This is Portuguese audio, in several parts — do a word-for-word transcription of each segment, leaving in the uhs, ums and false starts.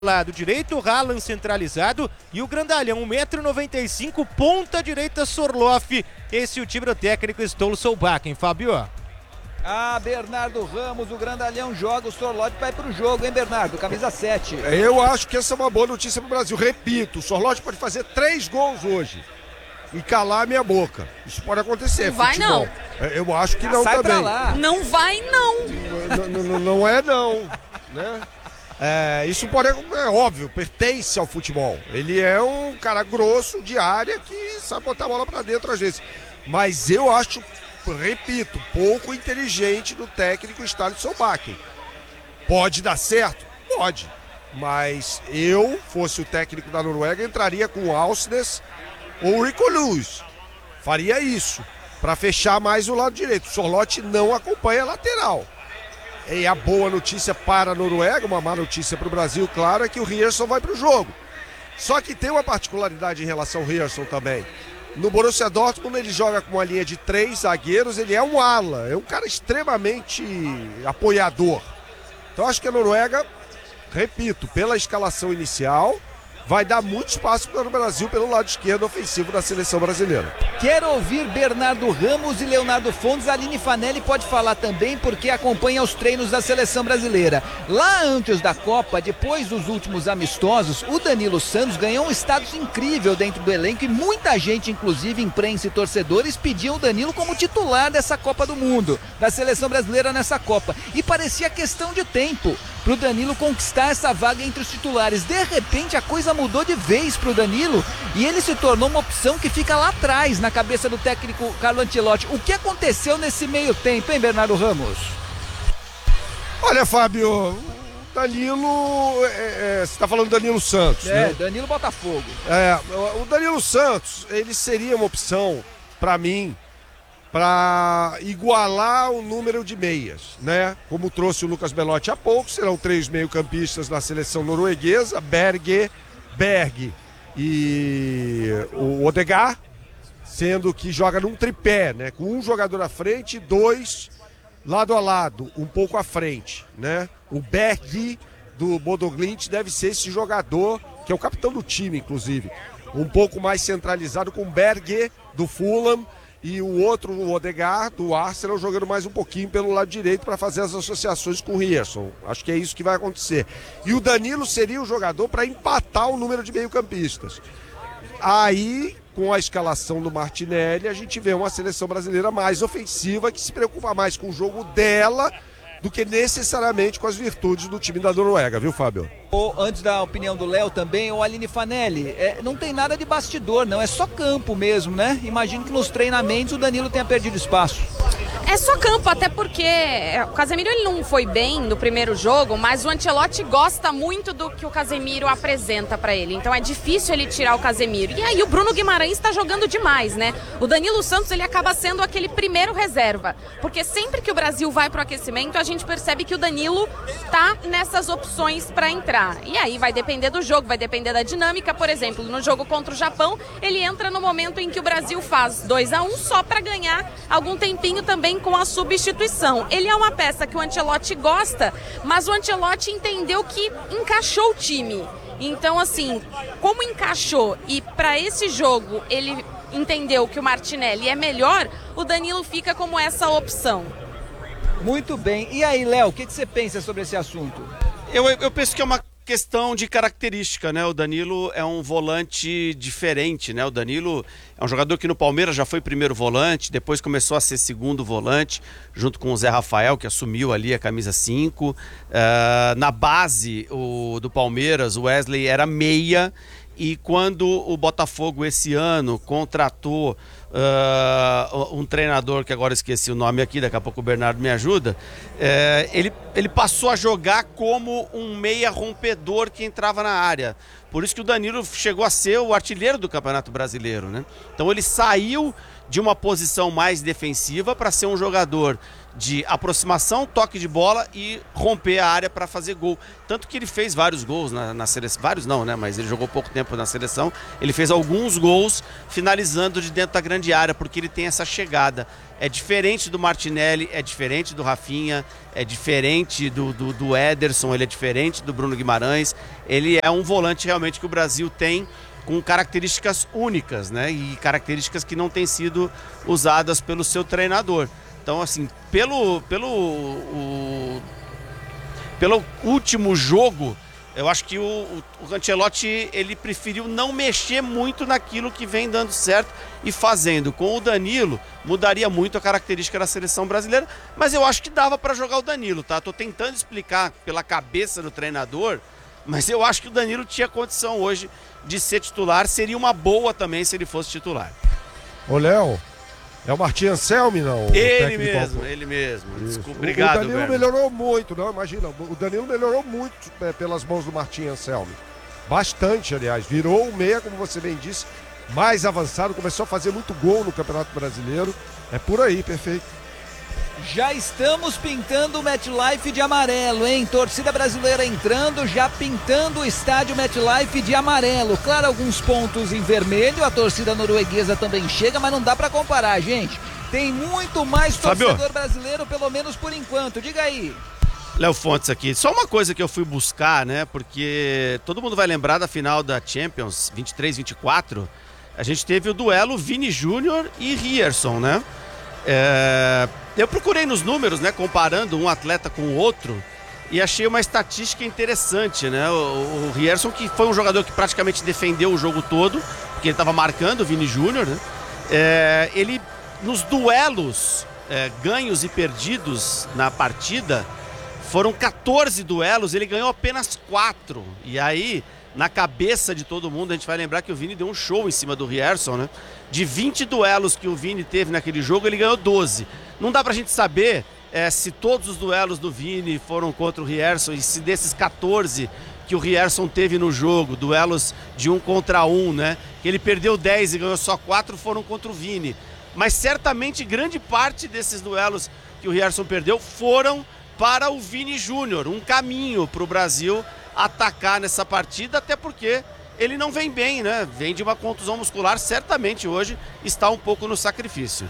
Lado direito, Haaland centralizado e o grandalhão, um metro e noventa e cinco, ponta direita, Sorloth. Esse é o time do técnico Ståle Solbakken, Fábio. Ah, Bernardo Ramos, o grandalhão joga, o Sorloth vai pro jogo, hein, Bernardo? Camisa sete. Eu acho que essa é uma boa notícia pro Brasil. Repito, o Sorloth pode fazer três gols hoje e calar a minha boca. Isso pode acontecer. Não vai, futebol. não. Eu acho que não Sai também. pra lá. Não vai, não. Não, não, não é, não. Né? É, isso pode, é óbvio, pertence ao futebol. Ele é um cara grosso de área que sabe botar a bola pra dentro às vezes. Mas eu acho, repito, pouco inteligente do técnico Ståle Solbakken. Pode dar certo? Pode. Mas eu, fosse o técnico da Noruega, entraria com o Alsnes ou o Rico Lewis. Faria isso, para fechar mais o lado direito. O Sorloth não acompanha a lateral. E a boa notícia para a Noruega, uma má notícia para o Brasil, claro, é que o Ryerson vai para o jogo. Só que tem uma particularidade em relação ao Ryerson também. No Borussia Dortmund ele joga com uma linha de três zagueiros, ele é um ala, é um cara extremamente apoiador. Então acho que a Noruega, repito, pela escalação inicial, vai dar muito espaço para o Brasil pelo lado esquerdo ofensivo da seleção brasileira. Quero ouvir Bernardo Ramos e Leonardo Fontes. A Aline Fanelli pode falar também porque acompanha os treinos da seleção brasileira. Lá antes da Copa, depois dos últimos amistosos, o Danilo Santos ganhou um status incrível dentro do elenco e muita gente, inclusive imprensa e torcedores, pediam o Danilo como titular dessa Copa do Mundo, da seleção brasileira nessa Copa. E parecia questão de tempo pro Danilo conquistar essa vaga entre os titulares. De repente a coisa mudou de vez pro Danilo e ele se tornou uma opção que fica lá atrás na cabeça do técnico Carlo Ancelotti. O que aconteceu nesse meio tempo, hein, Bernardo Ramos? Olha, Fábio, o Danilo, é, é, você tá falando do Danilo Santos, É, né? Danilo Botafogo. É, o Danilo Santos, ele seria uma opção, para mim, para igualar o número de meias, né? Como trouxe o Lucas Belotti há pouco, serão três meio-campistas na seleção norueguesa, Berge, Berg e o Odegaard, sendo que joga num tripé, né? Com um jogador à frente e dois lado a lado, um pouco à frente, né? O Berg do Bodø/Glimt deve ser esse jogador, que é o capitão do time, inclusive, um pouco mais centralizado com o Berge do Fulham, e o outro, o Odegaard, do Arsenal, jogando mais um pouquinho pelo lado direito para fazer as associações com o Ryerson. Acho que é isso que vai acontecer. E o Danilo seria o jogador para empatar o número de meio-campistas. Aí, com a escalação do Martinelli, a gente vê uma seleção brasileira mais ofensiva, que se preocupa mais com o jogo dela do que necessariamente com as virtudes do time da Noruega, viu, Fábio? Ou, antes da opinião do Léo também, o Aline Fanelli, é, não tem nada de bastidor, não, é só campo mesmo, né? Imagino que nos treinamentos o Danilo tenha perdido espaço. É só campo, até porque o Casemiro ele não foi bem no primeiro jogo, mas o Ancelotti gosta muito do que o Casemiro apresenta pra ele. Então é difícil ele tirar o Casemiro. E aí o Bruno Guimarães tá jogando demais, né? O Danilo Santos ele acaba sendo aquele primeiro reserva, porque sempre que o Brasil vai pro aquecimento, a gente percebe que o Danilo tá nessas opções pra entrar. E aí vai depender do jogo, vai depender da dinâmica. Por exemplo, no jogo contra o Japão, ele entra no momento em que o Brasil faz dois a um só pra ganhar algum tempinho também com a substituição. Ele é uma peça que o Ancelotti gosta, mas o Ancelotti entendeu que encaixou o time. Então, assim, como encaixou e para esse jogo ele entendeu que o Martinelli é melhor, o Danilo fica como essa opção. Muito bem. E aí, Léo, o que, que você pensa sobre esse assunto? Eu, eu penso que é uma questão de característica, né? O Danilo é um volante diferente, né? O Danilo é um jogador que no Palmeiras já foi primeiro volante, depois começou a ser segundo volante, junto com o Zé Rafael, que assumiu ali a camisa cinco. Uh, na base o, do Palmeiras, o Wesley era meia, e quando o Botafogo esse ano contratou uh, um treinador, que agora esqueci o nome aqui, daqui a pouco o Bernardo me ajuda, uh, ele, ele passou a jogar como um meia rompedor que entrava na área. Por isso que o Danilo chegou a ser o artilheiro do Campeonato Brasileiro, né? Então ele saiu de uma posição mais defensiva para ser um jogador de aproximação, toque de bola e romper a área para fazer gol. Tanto que ele fez vários gols na, na seleção, vários não, né? Mas ele jogou pouco tempo na seleção. Ele fez alguns gols finalizando de dentro da grande área, porque ele tem essa chegada. É diferente do Martinelli, é diferente do Rafinha, é diferente do, do, do Ederson, ele é diferente do Bruno Guimarães. Ele é um volante realmente que o Brasil tem com características únicas, né? E características que não têm sido usadas pelo seu treinador. Então, assim, pelo, pelo, o, pelo último jogo, eu acho que o, o Ancelotti, ele preferiu não mexer muito naquilo que vem dando certo e fazendo. Com o Danilo, mudaria muito a característica da seleção brasileira, mas eu acho que dava para jogar o Danilo, tá? Tô tentando explicar pela cabeça do treinador, mas eu acho que o Danilo tinha condição hoje de ser titular, seria uma boa também se ele fosse titular. Ô, Léo, é o Martim Anselmi, não? Ele mesmo, ele mesmo. Desculpa, obrigado, O Danilo Werner. melhorou muito, não, imagina, o Danilo melhorou muito é, pelas mãos do Martim Anselmi. Bastante, aliás. Virou o meia, como você bem disse, mais avançado, começou a fazer muito gol no Campeonato Brasileiro. É por aí, perfeito. Já estamos pintando o MetLife de amarelo, hein? Torcida brasileira entrando, já pintando o estádio MetLife de amarelo. Claro, alguns pontos em vermelho, a torcida norueguesa também chega, mas não dá pra comparar, gente. Tem muito mais torcedor Fábio. brasileiro, pelo menos por enquanto. Diga aí. Léo Fontes aqui. Só uma coisa que eu fui buscar, né? Porque todo mundo vai lembrar da final da Champions vinte e três vinte e quatro. A gente teve o duelo Vini Júnior e Rierson, né? É... Eu procurei nos números, né? Comparando um atleta com o outro e achei uma estatística interessante, né? O, o Rierson, que foi um jogador que praticamente defendeu o jogo todo, porque ele estava marcando o Vini Júnior, né? É... Ele, nos duelos é, ganhos e perdidos na partida, foram quatorze duelos, ele ganhou apenas quatro. E aí, na cabeça de todo mundo, a gente vai lembrar que o Vini deu um show em cima do Rierson, né? De vinte duelos que o Vini teve naquele jogo, ele ganhou doze. Não dá pra gente saber é, se todos os duelos do Vini foram contra o Rierson e se desses quatorze que o Rierson teve no jogo, duelos de um contra um, né? Que ele perdeu dez e ganhou só quatro, foram contra o Vini. Mas certamente grande parte desses duelos que o Rierson perdeu foram para o Vini Júnior, um caminho para o Brasil atacar nessa partida, até porque ele não vem bem, né? Vem de uma contusão muscular, certamente hoje está um pouco no sacrifício.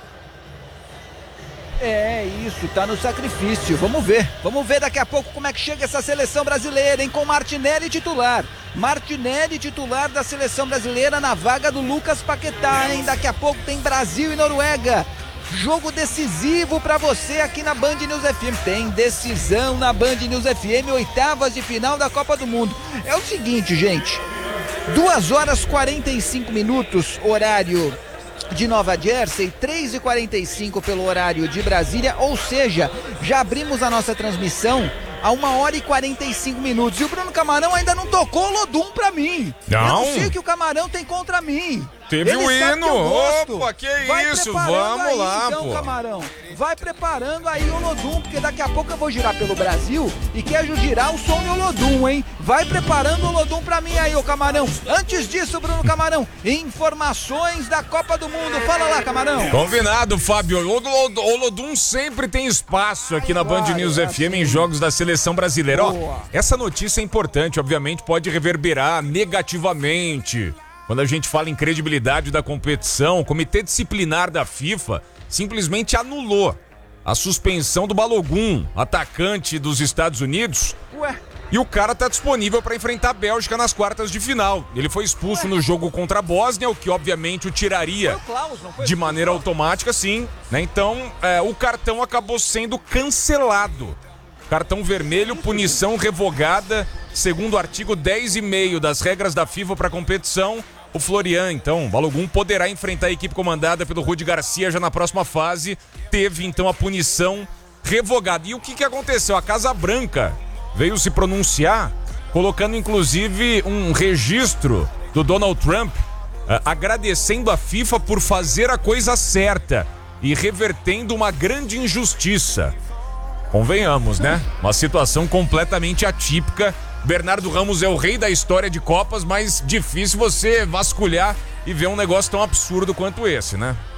É isso, tá no sacrifício. Vamos ver, vamos ver daqui a pouco como é que chega essa seleção brasileira, hein? Com Martinelli titular. Martinelli titular da seleção brasileira na vaga do Lucas Paquetá, hein? Daqui a pouco tem Brasil e Noruega. Jogo decisivo pra você aqui na Band News F M. Tem decisão na Band News F M, oitavas de final da Copa do Mundo. É o seguinte, gente. duas horas e quarenta e cinco minutos, horário de Nova Jersey, três e quarenta e cinco pelo horário de Brasília, ou seja, já abrimos a nossa transmissão a uma hora e quarenta e cinco minutos. E o Bruno Camarão ainda não tocou o Lodum pra mim. Não. Eu não sei o que o Camarão tem contra mim. Teve Ele o sabe hino. que eu gosto. Opa, que Vai isso, preparando vamos aí, lá, então, pô. Camarão. Vai preparando aí o Lodum, porque daqui a pouco eu vou girar pelo Brasil e quero girar o som do Lodum, hein? Vai preparando o Lodum pra mim aí, ô Camarão. Antes disso, Bruno Camarão, informações da Copa do Mundo. Fala lá, Camarão. Combinado, Fábio. O, o, o Lodum sempre tem espaço aqui na Band Vai, News é F M assim. em jogos da seleção brasileira. Ó, Boa. essa notícia é importante, obviamente pode reverberar negativamente. Quando a gente fala em credibilidade da competição, o Comitê Disciplinar da FIFA simplesmente anulou a suspensão do Balogun, atacante dos Estados Unidos. Ué, E o cara tá disponível para enfrentar a Bélgica nas quartas de final. Ele foi expulso no jogo contra a Bósnia, o que obviamente o tiraria foi o Klaus, não foi? de maneira automática, sim, né? Então, é, o cartão acabou sendo cancelado. Cartão vermelho, punição revogada, segundo o artigo dez e meio das regras da FIFA para competição. O Florian, então, Balogun poderá enfrentar a equipe comandada pelo Rudi Garcia já na próxima fase. Teve, então, a punição revogada. E o que, que aconteceu? A Casa Branca veio se pronunciar, colocando, inclusive, um registro do Donald Trump, uh, agradecendo a FIFA por fazer a coisa certa e revertendo uma grande injustiça. Convenhamos, né? Uma situação completamente atípica. Bernardo Ramos é o rei da história de Copas, mas difícil você vasculhar e ver um negócio tão absurdo quanto esse, né?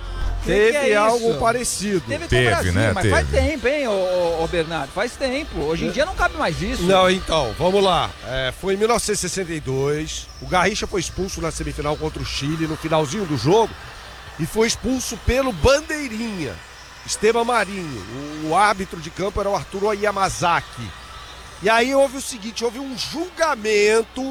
Teve que é algo isso? parecido. Teve com Teve, o Brasil, né? mas Teve. faz tempo, hein, ô, ô, ô Bernardo? Faz tempo. Hoje em dia não cabe mais isso. Não, então, vamos lá. É, foi em mil novecentos e sessenta e dois. O Garrincha foi expulso na semifinal contra o Chile, no finalzinho do jogo, e foi expulso pelo Bandeirinha, Esteban Marinho. O, o árbitro de campo era o Arturo Yamazaki. E aí houve o seguinte, houve um julgamento